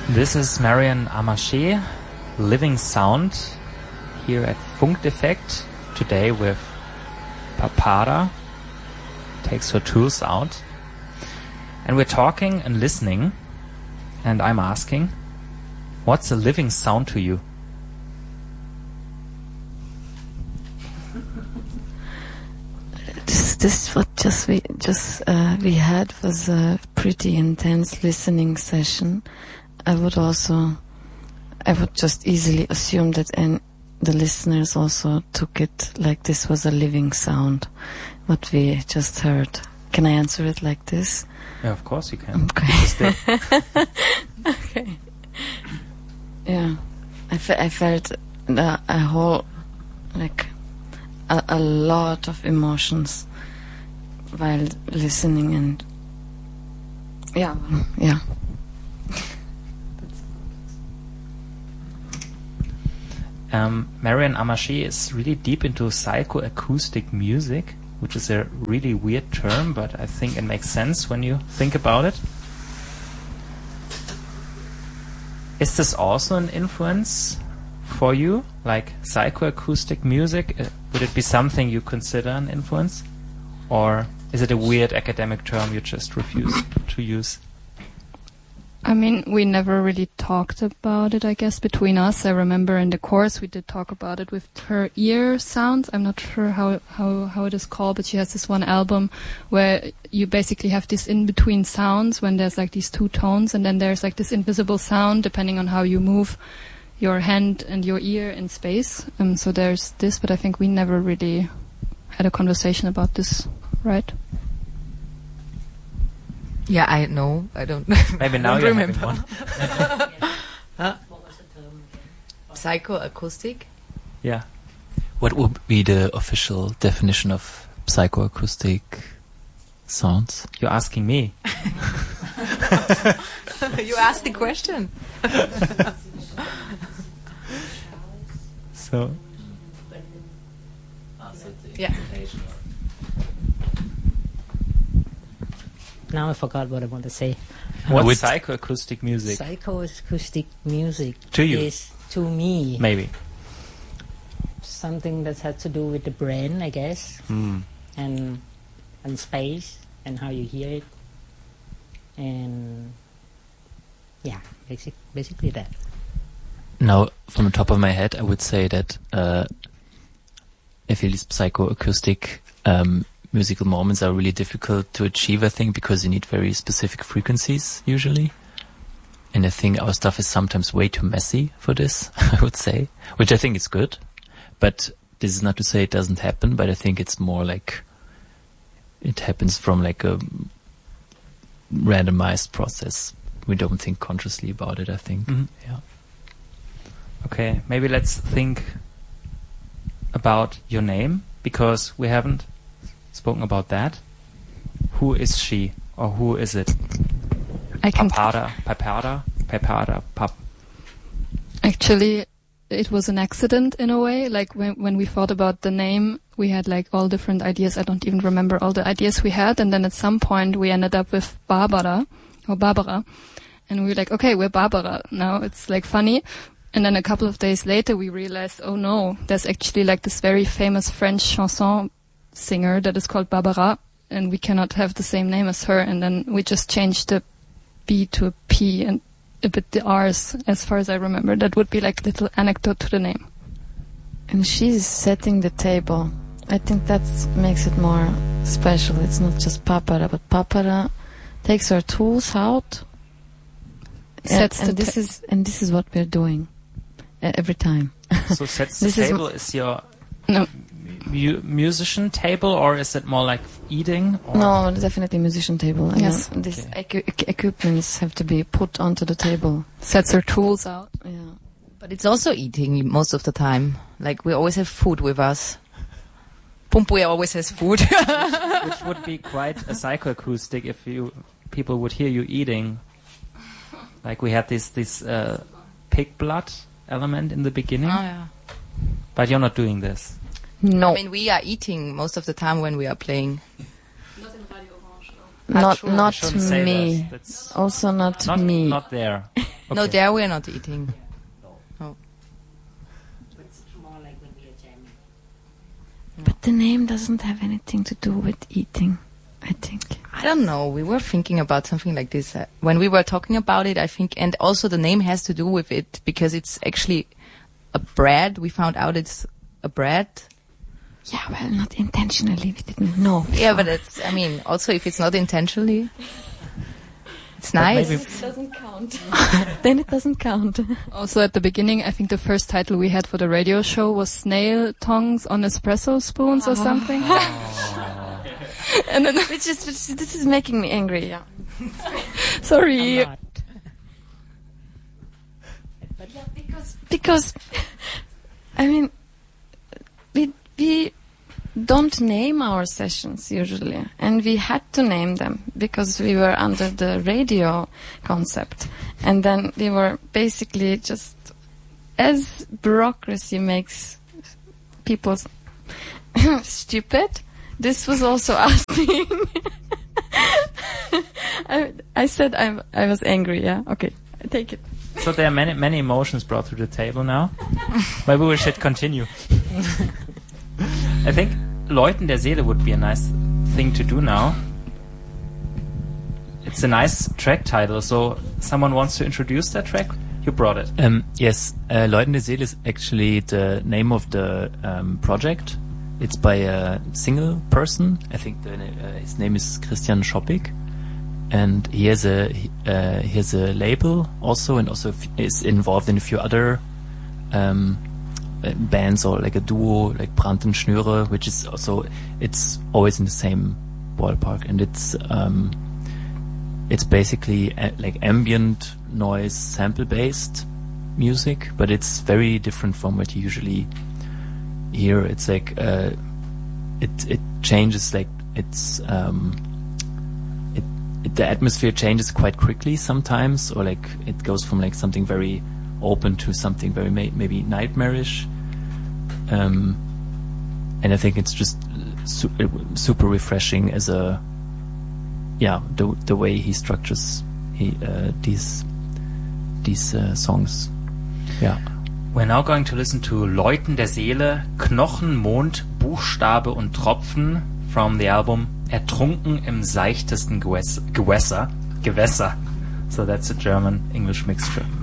This is Marion Amaché, Living Sound, here at Funkdefekt, today with Papada, takes her tools out. And we're talking and listening, and I'm asking, what's a living sound to you? This what we had was a pretty intense listening session. I would just easily assume that the listeners also took it like this was a living sound, what we just heard. Can I answer it like this? Yeah, of course you can. Okay. Okay. Yeah, I felt a whole, like, a lot of emotions while listening, and yeah. Marion Amaché is really deep into psychoacoustic music, which is a really weird term, but I think it makes sense when you think about it. Is this also an influence for you, like psychoacoustic music? Would it be something you consider an influence? Or is it a weird academic term you just refuse to use? I mean, we never really talked about it, I guess, between us. I remember in the course we did talk about it with her ear sounds. I'm not sure how it is called, but she has this one album where you basically have these in-between sounds when there's like these two tones, and then there's like this invisible sound depending on how you move your hand and your ear in space. So there's this, but I think we never really had a conversation about this, right? Yeah, I know. I don't. Maybe now you remember one. Huh? What was the term again? Psychoacoustic. Yeah. What would be the official definition of psychoacoustic sounds? You're asking me. You asked the question. So. Yeah. Now I forgot what I want to say. What's psychoacoustic music? Psychoacoustic music to you is, to me, maybe something that has to do with the brain, I guess, and space and how you hear it, and yeah, basically that. Now, from the top of my head, I would say that I feel these psychoacoustic musical moments are really difficult to achieve, I think, because you need very specific frequencies usually. And I think our stuff is sometimes way too messy for this, I would say, which I think is good. But this is not to say it doesn't happen, but I think it's more like it happens from like a randomized process. We don't think consciously about it, I think. Mm-hmm. Yeah. Okay, maybe let's think about your name, because we haven't spoken about that. Who is she, or who is it? Papada. Actually, it was an accident in a way. Like when we thought about the name, we had like all different ideas. I don't even remember all the ideas we had. And then at some point we ended up with Barbara. And we were like, okay, we're Barbara now. It's like funny. And then a couple of days later we realized, oh no, there's actually like this very famous French chanson singer that is called Barbara, and we cannot have the same name as her. And then we just changed the B to a P and a bit the R's, as far as I remember. That would be like a little anecdote to the name. And she's setting the table. I think that makes it more special. It's not just Papada, but Papada takes her tools out. This is what we're doing every time. So sets the table is your musician table, or is it more like eating? Or? No, definitely musician table. Yes. These equipments have to be put onto the table. Sets her tools out. Yeah. But it's also eating most of the time. Like we always have food with us. Pumpuya always has food. which would be quite a psychoacoustic if people would hear you eating. Like we had this pig blood element in the beginning. Oh, yeah. But you're not doing this. No. I mean, we are eating most of the time when we are playing. Not in Radio Orange, though. Not me. That's also not me. Not there. No, Okay. there we are not eating. No. It's more like when we are jamming. But the name doesn't have anything to do with eating, I think. I don't know. We were thinking about something like this. When we were talking about it, I think, and also the name has to do with it because it's actually a bread. We found out it's a bread. Yeah, well, not intentionally. We didn't know. Yeah, but it's, I mean, also if it's not intentionally, it's But nice. maybe- It doesn't count. Then it doesn't count. Also at the beginning, I think the first title we had for the radio show was Snail Tongues on Espresso Spoons or something. And then, which this is making me angry, yeah. Sorry. A lot. Yeah, because I mean, we don't name our sessions usually, and we had to name them because we were under the radio concept, and then we were basically just, as bureaucracy makes people stupid, this was also us being. I said I was angry. Yeah, okay, I take it. So there are many emotions brought to the table now. Maybe we should continue. I think Läuten der Seele would be a nice thing to do now. It's a nice track title, so someone wants to introduce that track? You brought it. Yes, Läuten der Seele is actually the name of the project. It's by a single person. I think his name is Christian Schoppig. And he has a label also, and also is involved in a few other bands, or like a duo, like Brandt and Schnüre, which is also, it's always in the same ballpark, and it's basically like ambient noise sample based music, but it's very different from what you usually hear. It's like it changes, like it's the atmosphere changes quite quickly sometimes, or like it goes from like something very open to something very maybe nightmarish, and I think it's just super refreshing as the way he structures these songs. Yeah. We're now going to listen to Läuten der Seele, Knochen, Mond, Buchstabe und Tropfen from the album Ertrunken im seichtesten Gewässer. So that's a German-English mixture.